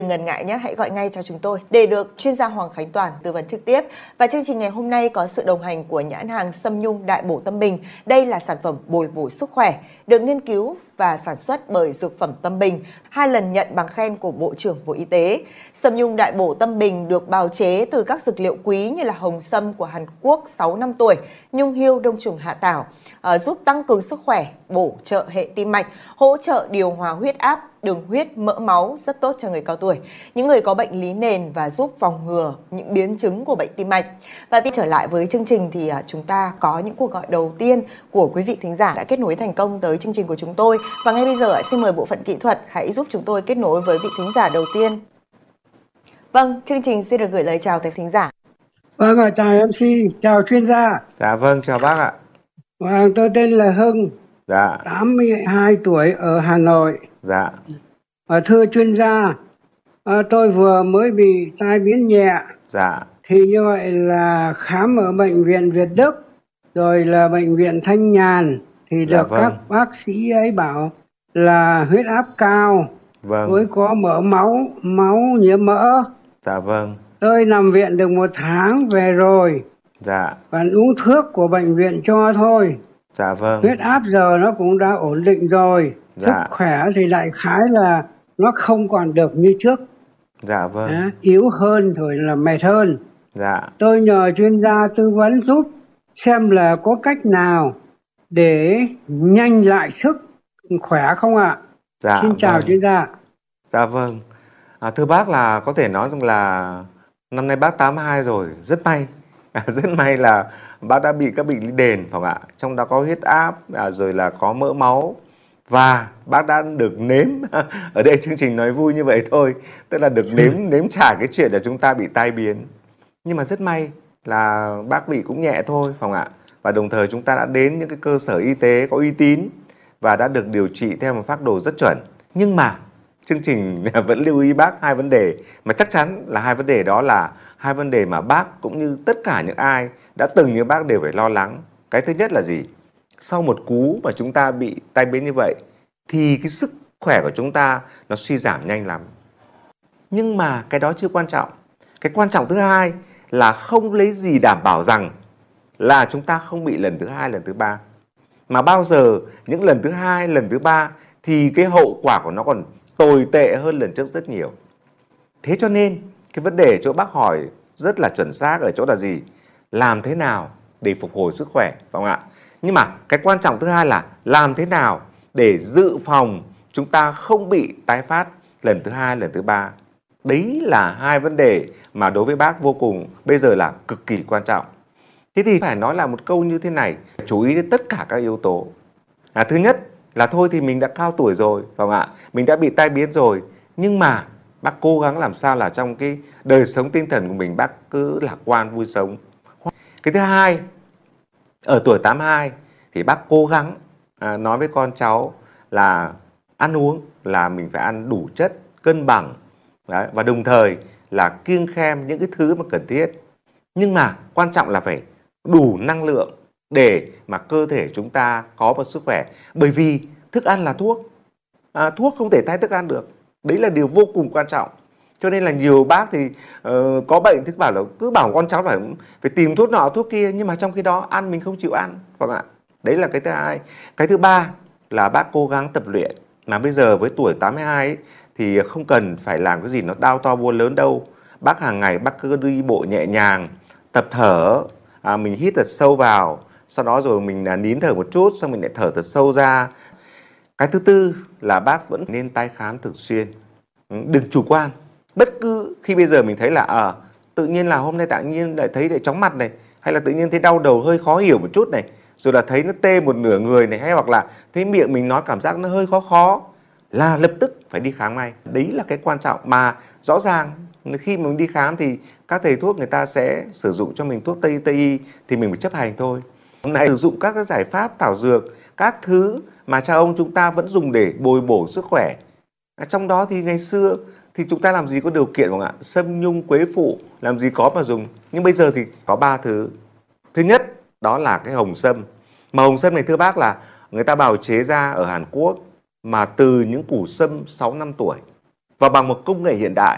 Ngần ngại nhé, hãy gọi ngay cho chúng tôi để được chuyên gia Hoàng Khánh Toàn tư vấn trực tiếp. Và chương trình ngày hôm nay có sự đồng hành của nhãn hàng Sâm Nhung Đại Bổ Tâm Bình. Đây là sản phẩm bồi bổ sức khỏe, được nghiên cứu và sản xuất bởi Dược phẩm Tâm Bình, 2 lần nhận bằng khen của Bộ trưởng Bộ Y tế. Sâm Nhung Đại Bổ Tâm Bình được bào chế từ các dược liệu quý như là hồng sâm của Hàn Quốc 6 năm tuổi, nhung hiêu đông trùng hạ thảo, giúp tăng cường sức khỏe, bổ trợ hệ tim mạch, hỗ trợ điều hòa huyết áp, đường huyết, mỡ máu, rất tốt cho người cao tuổi, những người có bệnh lý nền và giúp phòng ngừa những biến chứng của bệnh tim mạch. Và trở lại với chương trình thì chúng ta có những cuộc gọi đầu tiên của quý vị thính giả đã kết nối thành công tới chương trình của chúng tôi. Và ngay bây giờ xin mời bộ phận kỹ thuật hãy giúp chúng tôi kết nối với vị thính giả đầu tiên. Vâng, chương trình xin được gửi lời chào tới thính giả. Vâng, chào MC, chào chuyên gia. Dạ vâng, chào bác ạ. Vâng, tôi tên là Hưng. Dạ. 82 tuổi ở Hà Nội. Dạ. Thưa chuyên gia, tôi vừa mới bị tai biến nhẹ. Dạ. Thì như vậy là khám ở bệnh viện Việt Đức, rồi là bệnh viện Thanh Nhàn, thì Dạ được vâng. các bác sĩ ấy bảo là huyết áp cao, Vâng. với có mỡ máu nhiễm mỡ. Dạ vâng. Tôi nằm viện được 1 tháng về rồi. Dạ. Và uống thuốc của bệnh viện cho thôi. Dạ vâng. Huyết áp giờ nó cũng đã ổn định rồi. Dạ. Sức khỏe thì đại khái là nó không còn được như trước. Dạ vâng. Yếu hơn rồi là mệt hơn. Dạ. Tôi nhờ chuyên gia tư vấn giúp xem là có cách nào để nhanh lại sức khỏe không ạ? Dạ. Xin chào vâng. chuyên gia. Dạ vâng. Thưa bác, là có thể nói rằng là năm nay bác 82 rồi, rất may. Rất may là bác đã bị các bệnh lý nền, phải không ạ? Trong đó có huyết áp, rồi là có mỡ máu. Và bác đã được nếm, ở đây chương trình nói vui như vậy thôi, tức là được nếm trải cái chuyện là chúng ta bị tai biến. Nhưng mà rất may là bác bị cũng nhẹ thôi, phải không ạ? Và đồng thời chúng ta đã đến những cái cơ sở y tế có uy tín và đã được điều trị theo một phác đồ rất chuẩn. Nhưng mà chương trình vẫn lưu ý bác 2 vấn đề, mà chắc chắn là 2 vấn đề đó là 2 vấn đề mà bác cũng như tất cả những ai đã từng như bác đều phải lo lắng. Cái thứ nhất là gì? Sau một cú mà chúng ta bị tai biến như vậy thì cái sức khỏe của chúng ta nó suy giảm nhanh lắm. Nhưng mà cái đó chưa quan trọng. Cái quan trọng thứ hai là không lấy gì đảm bảo rằng là chúng ta không bị lần thứ 2, lần thứ 3. Mà bao giờ những lần thứ 2, lần thứ 3 thì cái hậu quả của nó còn tồi tệ hơn lần trước rất nhiều. Thế cho nên cái vấn đề chỗ bác hỏi rất là chuẩn xác ở chỗ là gì? Làm thế nào để phục hồi sức khỏe, phải không ạ? Nhưng mà cái quan trọng thứ hai là làm thế nào để dự phòng chúng ta không bị tái phát lần thứ 2, lần thứ 3. Đấy là 2 vấn đề mà đối với bác vô cùng bây giờ là cực kỳ quan trọng. Thế thì phải nói là một câu như thế này, chú ý đến tất cả các yếu tố. Thứ nhất là thôi thì mình đã cao tuổi rồi, phải không ạ? Mình đã bị tai biến rồi, nhưng mà bác cố gắng làm sao là trong cái đời sống tinh thần của mình bác cứ lạc quan vui sống. Cái thứ hai, ở tuổi 82 thì bác cố gắng nói với con cháu là ăn uống là mình phải ăn đủ chất, cân bằng. Đấy, và đồng thời là kiêng khem những cái thứ mà cần thiết. Nhưng mà quan trọng là phải đủ năng lượng để mà cơ thể chúng ta có một sức khỏe. Bởi vì thức ăn là thuốc. Thuốc không thể thay thức ăn được. Đấy là điều vô cùng quan trọng. Cho nên là nhiều bác thì có bệnh thì cứ bảo con cháu phải tìm thuốc nọ thuốc kia, nhưng mà trong khi đó ăn mình không chịu ăn, phải không ạ? Đấy là cái thứ hai. Cái thứ ba là bác cố gắng tập luyện. Mà bây giờ với tuổi 82 ấy, thì không cần phải làm cái gì nó đao to búa lớn đâu. Bác hàng ngày bác cứ đi bộ nhẹ nhàng, tập thở, mình hít thật sâu vào, sau đó rồi mình nín thở một chút, xong mình lại thở thật sâu ra. Cái thứ tư là bác vẫn nên tái khám thường xuyên. Đừng chủ quan. Bất cứ khi bây giờ mình thấy là tự nhiên là hôm nay tự nhiên lại thấy chóng mặt này, hay là tự nhiên thấy đau đầu hơi khó hiểu một chút này, rồi là thấy nó tê một nửa người này, hay hoặc là thấy miệng mình nói cảm giác nó hơi khó, là lập tức phải đi khám ngay. Đấy là cái quan trọng mà rõ ràng khi mình đi khám thì các thầy thuốc người ta sẽ sử dụng cho mình thuốc Tây y thì mình phải chấp hành thôi. Hôm nay sử dụng các cái giải pháp thảo dược, các thứ mà cha ông chúng ta vẫn dùng để bồi bổ sức khỏe. Trong đó thì ngày xưa thì chúng ta làm gì có điều kiện không ạ? Sâm nhung quế phụ làm gì có mà dùng. Nhưng bây giờ thì có 3 thứ. Thứ nhất đó là cái hồng sâm. Mà hồng sâm này thưa bác là người ta bào chế ra ở Hàn Quốc mà từ những củ sâm 6 năm tuổi và bằng một công nghệ hiện đại.